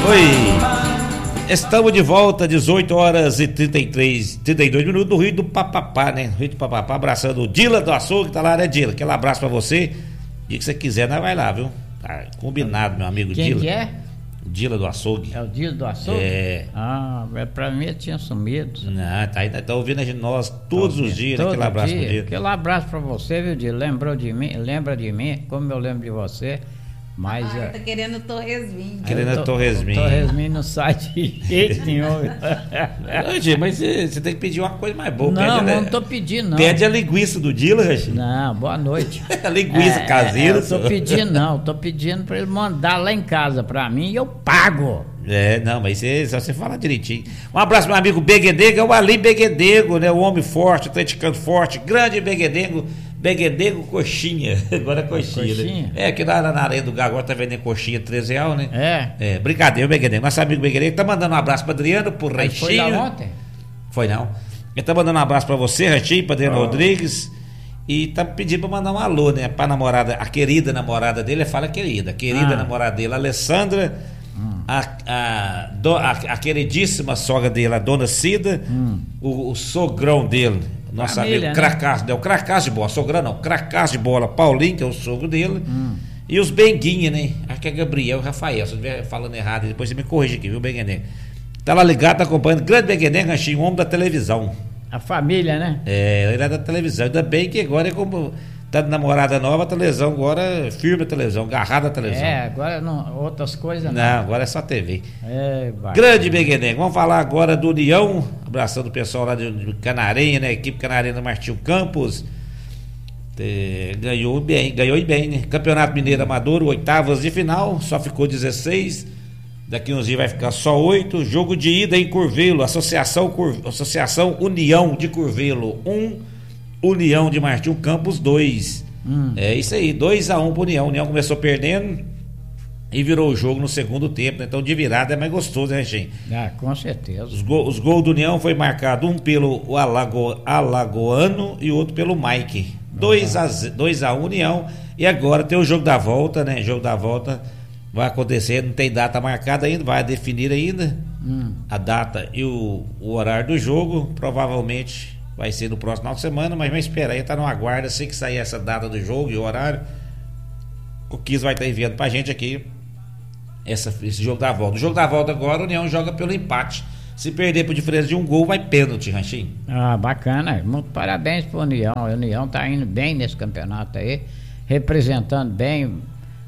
Oi, estamos de volta, 18 horas e 32 minutos do Rio do Papapá, né? Rio do Papapá, abraçando o Dila do Açougue, tá lá, né, Dila? Aquele abraço pra você. E que você quiser, nós vai lá, viu? Tá combinado, meu amigo Dila. Quem que é? O Dila do Açougue. É o Dila do Açougue? É. Ah, pra mim eu tinha sumido. Não, tá ouvindo a gente, nós todos os dias, né? Aquele abraço pro Dila. Aquele abraço pra você, viu, Dila? Lembrou de mim? Lembra de mim, como eu lembro de você. Mas tá querendo Torresminho. Querendo Torresminho. Torresminho não sai de jeito nenhum. Não, mas você tem que pedir uma coisa mais boa. Não tô pedindo, não. Pede a linguiça do Dila, Regi. Não, boa noite. A linguiça caseira. Tô pedindo, não. Tô pedindo pra ele mandar lá em casa pra mim e eu pago. Não, mas só você fala direitinho. Um abraço pro meu amigo Beguedego, é o Ali Beguedego, né? O homem forte, atleticano forte, grande Beguedego. Beguedego Coxinha. Agora é coxinha. Coxinha? Né? Que lá na areia do Gá agora tá vendendo coxinha R$13, né? Brincadeira, Beguedego. Nosso amigo Beguedego tá mandando um abraço pra Adriano, pro Ranchinho. Foi lá ontem? Foi não. Ele tá mandando um abraço pra você, Ranchinho, pra Adriano Rodrigues. E tá pedindo pra mandar um alô, né? Pra namorada, a querida namorada dele, fala querida. A querida namorada dele, a Alessandra. A queridíssima sogra dele, a dona Cida. O sogrão dele. Nossa amigo, cracaço, né? O cracaço de bola, sogra não, cracaço de bola, Paulinho, que é o sogro dele, e os Benguinha, né? Acho que é Gabriel e Rafael, se eu estiver falando errado, depois você me corrige aqui, viu, Benguenem? Tá lá ligado, tá acompanhando, grande Benguenem, Ranchinho, homem da televisão. A família, né? Ele é da televisão, ainda bem que agora é como tá de namorada nova, a televisão agora firme a televisão, agarrada a televisão. Agora não, outras coisas não, agora é só TV. Grande Benguenem, vamos falar agora do União, abraçando o pessoal lá de Canarinha, né? Equipe Canarinha do Martinho Campos. Ganhou bem, né? Campeonato Mineiro Amador, oitavas de final, só ficou 16. Daqui uns dias vai ficar só 8. Jogo de ida em Curvelo, Associação União de Curvelo 1, União de Martinho Campos 2. É isso aí, 2-1 pro União. O União começou perdendo e virou o jogo no segundo tempo, né? Então de virada é mais gostoso, né, gente? Com certeza. Os gols do União foi marcado um pelo Alagoano e o outro pelo Mike. 2-1 União. E agora tem o jogo da volta, né? Jogo da volta vai acontecer, não tem data marcada ainda, vai definir ainda a data e o horário do jogo. Provavelmente vai ser no próximo final de semana, mas vamos esperar aí, tá no aguardo. Assim que sair essa data do jogo e o horário, o Kiss vai estar enviando pra gente aqui esse jogo da volta. O jogo da volta agora, o União joga pelo empate. Se perder por diferença de um gol, vai pênalti, Ranchinho. Bacana, muito parabéns pro União. O União tá indo bem nesse campeonato aí, representando bem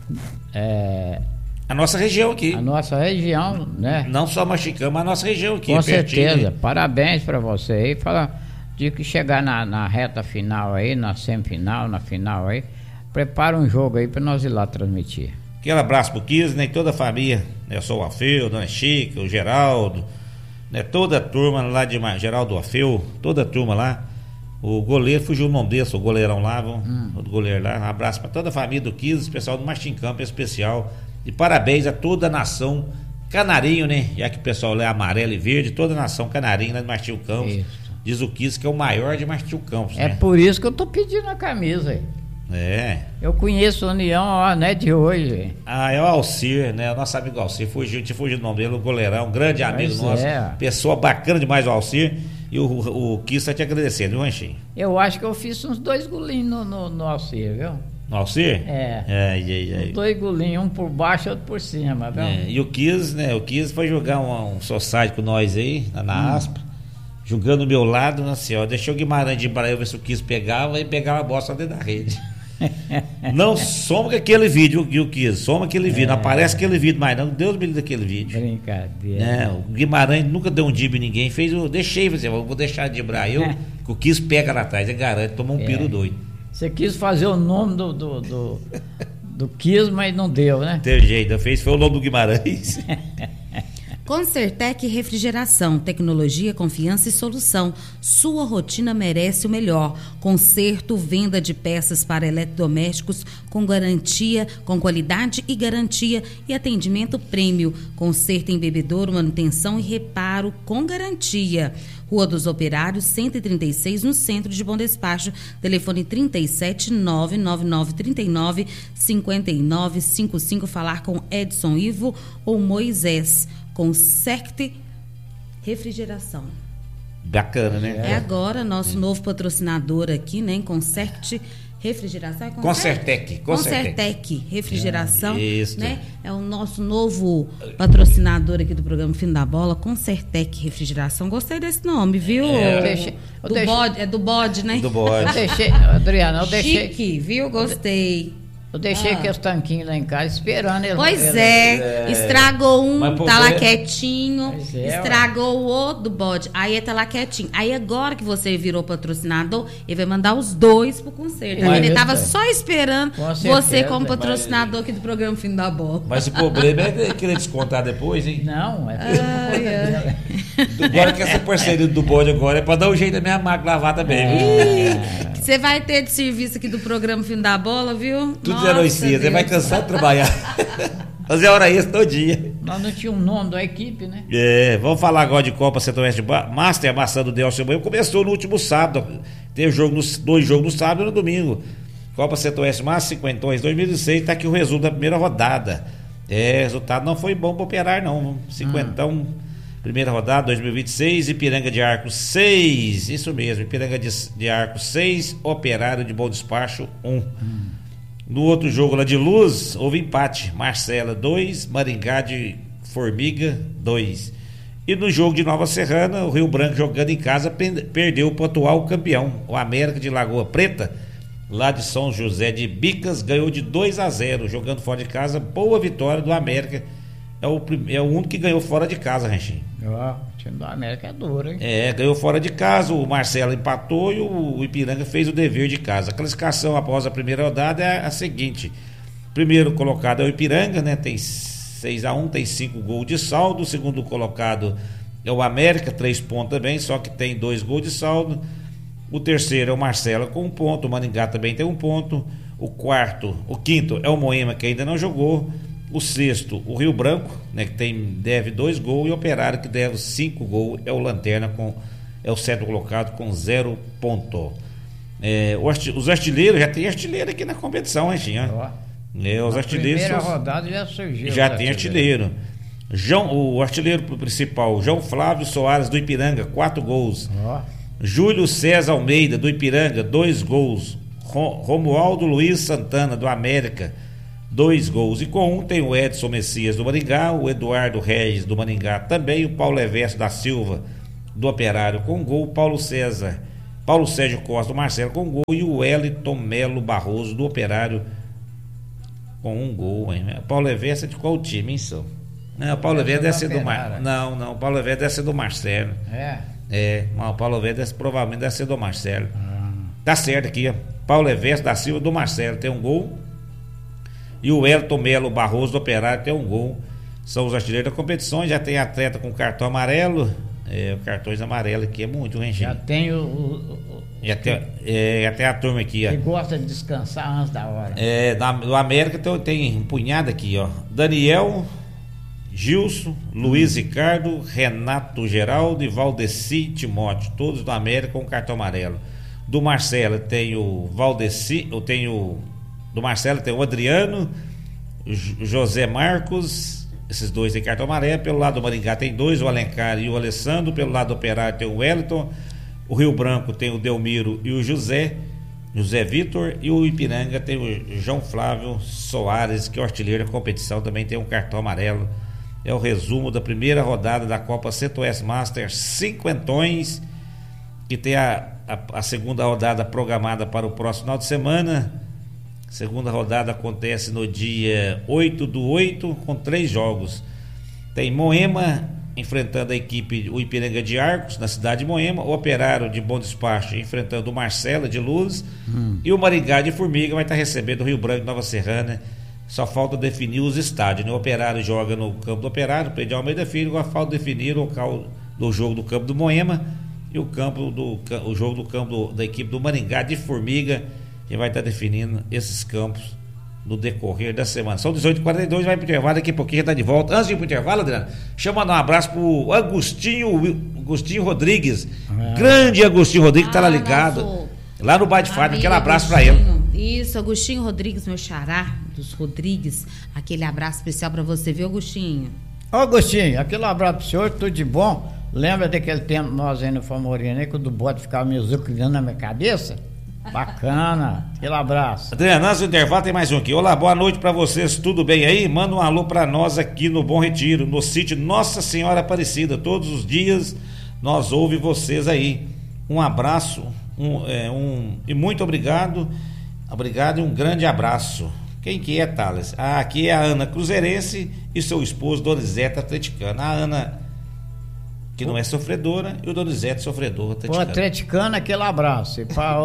a nossa região aqui. A nossa região, né? Não só Machicão, mas a nossa região aqui. Com certeza, parabéns pra você aí. De que chegar na reta final aí, na semifinal, na final aí, prepara um jogo aí pra nós ir lá transmitir. Aquele abraço pro Kiss, né? Toda a família, né? Eu sou o Alfeu, Dona Chica, o Geraldo, né? Toda a turma lá de Geraldo Alfeu, toda a turma lá. O goleiro, fugiu o nome desse, o goleirão lá, o goleiro lá. Um abraço pra toda a família do Kiss, o pessoal do Martin Campo em especial. E parabéns a toda a nação Canarinho, né? Já que o pessoal lá é amarelo e verde, toda a nação Canarinho lá do Martin Campos. Isso. Diz o Kiss que é o maior de Martinho Campos, né? É por isso que eu tô pedindo a camisa aí. Eu conheço a União, não é de hoje. É o Alcir, né? O nosso amigo Alcir, fugiu do nome dele, o goleirão, grande amigo nosso. Pessoa bacana demais, o Alcir. E o Kiss tá te agradecendo, viu, Ranchinho? Eu acho que eu fiz uns 2 golinhos no Alcir, viu? No Alcir? Uns 2 golinhos, um por baixo e outro por cima, viu? E o Kiss, né? O Kiss foi jogar um society com nós aí, na Aspa. Jogando do meu lado, assim, ó, deixou o Guimarães de Brasil ver se o Kiss pegava e pegava a bola dentro da rede. Não soma aquele vídeo, o Kiss, soma aquele vídeo, não aparece aquele vídeo mais não, Deus me livre daquele vídeo. Brincadeira. O Guimarães nunca deu um dibo em ninguém, deixei, vou deixar de dibrar que o Kiss pega lá atrás, garante, toma um piro doido. Você quis fazer o nome do Kiss, mas não deu, né? Teve jeito, foi o nome do Guimarães. Concertec Refrigeração, tecnologia, confiança e solução. Sua rotina merece o melhor. Conserto, venda de peças para eletrodomésticos com garantia, com qualidade e garantia e atendimento prêmio. Conserto em bebedouro, manutenção e reparo com garantia. Rua dos Operários, 136, no centro de Bom Despacho. Telefone 37 999 39 59 55. Falar com Edson Ivo ou Moisés. Conserte Refrigeração. Bacana, né? É agora nosso novo patrocinador aqui, né? Conserte Refrigeração. É Concertec Refrigeração. Isso. Né? É o nosso novo patrocinador aqui do programa Fim da Bola, Concertec Refrigeração. Gostei desse nome, viu? Bode, é do bode, né? Do bode. Adriana, Chique, viu? Gostei. Eu deixei aqueles tanquinhos lá em casa esperando ele. Pois estragou um, tá lá quietinho. É, estragou o outro do bode. Aí ele tá lá quietinho. Aí agora que você virou patrocinador, ele vai mandar os dois pro concerto. Ele tava só esperando você como patrocinador aqui do programa Fim da Bola. Mas o problema é querer descontar depois, hein? Não, Agora que essa parceria do bode agora é pra dar um jeito da minha máquina lavar também. Você vai ter de serviço aqui do programa Fim da Bola, viu? Tudo de noite, você vai cansar de trabalhar. Fazer hora extra todo dia. Nós não tínhamos um nome da equipe, né? Vamos falar agora de Copa Centro-Oeste Master, amassando o Delcio Banho. Começou no último sábado. Teve dois jogos no sábado e no domingo. Copa Centro-Oeste Master, 50 2006. Tá aqui o resumo da primeira rodada. Resultado não foi bom para operar, não. 50. Primeira rodada, 2026, Ipiranga de Arco 6, isso mesmo, Ipiranga de Arco 6, Operário de Bom Despacho 1. No outro jogo lá de Luz, houve empate, Marcela 2, Maringá de Formiga 2. E no jogo de Nova Serrana, o Rio Branco jogando em casa perdeu para o atual campeão, o América de Lagoa Preta, lá de São José de Bicas, ganhou de 2-0, jogando fora de casa, boa vitória do América. É o único que ganhou fora de casa, Ranchinho. O time do América é duro, hein? Ganhou fora de casa, o Marcelo empatou e o Ipiranga fez o dever de casa. A classificação após a primeira rodada é a seguinte: primeiro colocado é o Ipiranga, né? Tem 6-1, tem 5 gols de saldo. O segundo colocado é o América, 3 pontos também, só que tem 2 gols de saldo. O terceiro é o Marcelo com 1 ponto, o Maringá também tem 1 ponto. O quinto é o Moema, que ainda não jogou. O sexto, o Rio Branco, né, que deve 2 gols, e o Operário, que deve 5 gols, é o Lanterna, é o sétimo colocado com 0 ponto. Os artilheiros, já tem artilheiro aqui na competição, Ranchinho. Os artilheiros. Primeira rodada já surgiu. Já tem artilheiro. O artilheiro principal, João Flávio Soares do Ipiranga, 4 gols. Júlio César Almeida do Ipiranga, 2 gols. Romualdo Luiz Santana do América, 2 gols. E com 1 tem o Edson Messias do Maringá, o Eduardo Regis do Maringá também, o Paulo Eversto da Silva do Operário com 1 gol, Paulo Sérgio Costa do Marcelo com 1 gol e o Wellington Melo Barroso do Operário com 1 gol. Hein? Paulo Eversto é de qual time, hein, senhor? Não, o Paulo Eversto deve ser do Marcelo. Não, o Paulo Eversto deve ser do Marcelo. O Paulo Eversto provavelmente deve ser do Marcelo. Tá certo aqui, ó. Paulo Eversto da Silva do Marcelo tem 1 gol. E o Elton Melo Barroso do Operário tem 1 gol. São os artilheiros da competição. Já tem atleta com cartão amarelo. Cartões amarelos aqui é muito, hein, gente? Já tem até a turma aqui, ó. Que gosta de descansar antes da hora. Do América tem um punhado aqui, ó. Daniel, Gilson, Luiz Ricardo, Renato Geraldo e Valdeci Timóteo. Todos do América com cartão amarelo. Do Marcelo tem o Valdeci, do Marcelo tem o Adriano, José Marcos, esses 2 têm cartão amarelo. Pelo lado do Maringá tem 2, o Alencar e o Alessandro. Pelo lado do Operário tem o Wellington. O Rio Branco tem o Delmiro e o José Vitor. E o Ipiranga tem o João Flávio Soares, que é o artilheiro da competição, também tem um cartão amarelo. É o resumo da primeira rodada da Copa Centro-Oeste Master Cinquentões, que tem a segunda rodada programada para o próximo final de semana. Segunda rodada acontece no dia 8/8, com 3 jogos. Tem Moema enfrentando a equipe, o Ipiranga de Arcos, na cidade de Moema. O Operário de Bom Despacho enfrentando o Marcela de Luz. E o Maringá de Formiga vai estar recebendo o Rio Branco de Nova Serrana. Só falta definir os estádios, né? O Operário joga no campo do Operário, Pedro Almeida Filho, agora falta definir o local do jogo do campo do Moema e o jogo do campo da equipe do Maringá de Formiga, que vai estar definindo esses campos no decorrer da semana. São 18h42, vai pro intervalo, daqui a pouquinho já tá de volta. Antes de ir pro intervalo, Adriano, deixa eu mandar um abraço pro Agostinho Rodrigues. Grande Agostinho Rodrigues, tá lá ligado. Lá no Bairro de Fátima, aquele abraço pra ele. Isso, Agostinho Rodrigues, meu xará dos Rodrigues. Aquele abraço especial pra você, viu, Agostinho? Ô, Agostinho, aquele abraço pro senhor, tudo de bom. Lembra daquele tempo nós aí no Famorino, né, quando o bote ficava meio zucrinando na minha cabeça? Bacana, aquele abraço. Adriano, antes do intervalo tem mais um aqui. Olá, boa noite pra vocês, tudo bem aí? Manda um alô pra nós aqui no Bom Retiro, no sítio Nossa Senhora Aparecida. Todos os dias nós ouvimos vocês aí. Um abraço e muito obrigado. Obrigado e um grande abraço. Quem que é, Thales? Aqui é a Ana Cruzeirense e seu esposo Donizete atleticano. A Ana, que não é sofredora, e o Donizete sofredor atleticano. O atleticano, aquele abraço. E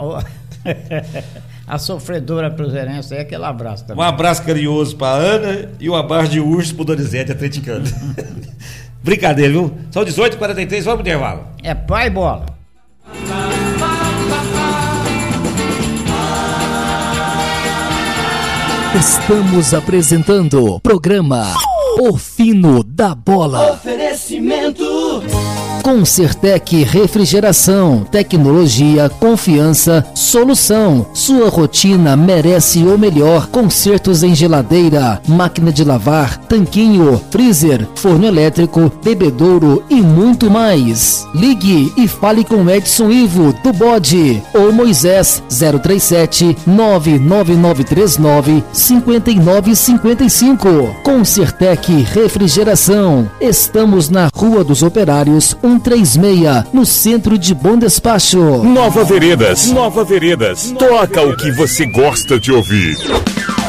a sofredora cruzeirense é aquele abraço também. Um abraço carinhoso pra Ana e um abraço de urso pro Donizete atleticano. Brincadeira, viu? São 18h43, vamos pro intervalo. É pai bola. Estamos apresentando o programa O Fino da Bola. Oferecimento Concertec Refrigeração, tecnologia, confiança, solução. Sua rotina merece o melhor. Consertos em geladeira, máquina de lavar, tanquinho, freezer, forno elétrico, bebedouro e muito mais. Ligue e fale com Edson Ivo do Bode ou Moisés 037 99939 5955. Concertec Refrigeração. Estamos na Rua dos Operários 136, no centro de Bom Despacho. Nova Veredas. Toca o que você gosta de ouvir.